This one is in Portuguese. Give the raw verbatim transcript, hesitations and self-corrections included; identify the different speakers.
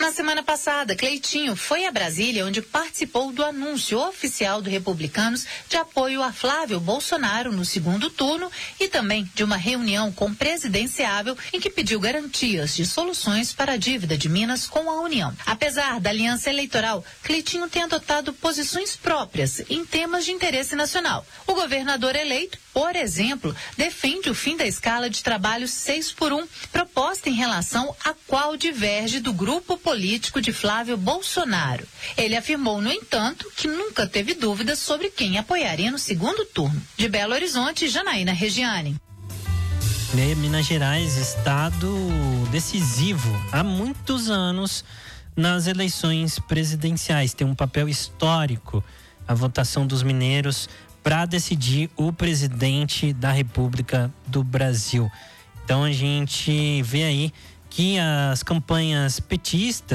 Speaker 1: Na semana passada, Cleitinho foi a Brasília, onde participou do anúncio oficial do Republicanos de apoio a Flávio Bolsonaro no segundo turno e também de uma reunião com o presidenciável em que pediu garantias de soluções para a dívida de Minas com a União. Apesar da aliança eleitoral, Cleitinho tem adotado posições próprias em temas de interesse nacional. O governador eleito, por exemplo, defende o fim da escala de trabalho seis por um, proposta em relação a qual diverge do grupo político de Flávio Bolsonaro. Ele afirmou, no entanto, que nunca teve dúvidas sobre quem apoiaria no segundo turno. De Belo Horizonte, Janaína Regiane.
Speaker 2: Minas Gerais, estado decisivo há muitos anos nas eleições presidenciais. Tem um papel histórico a votação dos mineiros para decidir o presidente da República do Brasil. Então a gente vê aí que as campanhas petistas